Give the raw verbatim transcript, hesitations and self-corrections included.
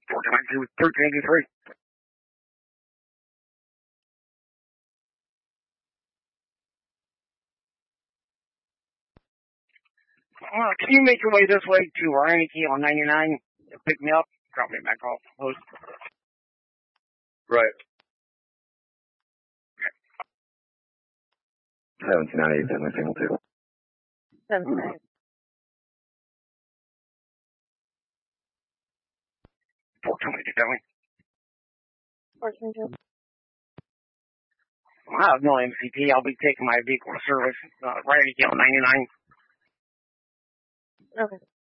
four two nine two, thirteen eighty-three. Uh, can you make your way this way to Ryan Kilo ninety-nine? Pick me up, drop me back off post. Right. seventeen ninety-eight, seven single two. seventeen. four two nine two. fourteen two. I have no M C P. I'll be taking my vehicle to service. Uh, Ryan Kilo ninety-nine. Okay.